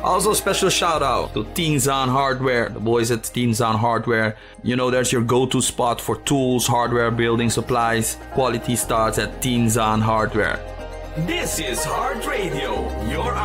Also, special shout out to Teen Zaan Hardware, the boys at Teen Zaan Hardware. You know, there's your go-to spot for tools, hardware, building supplies. Quality starts at Teen Zaan Hardware. This is Heart Radio, your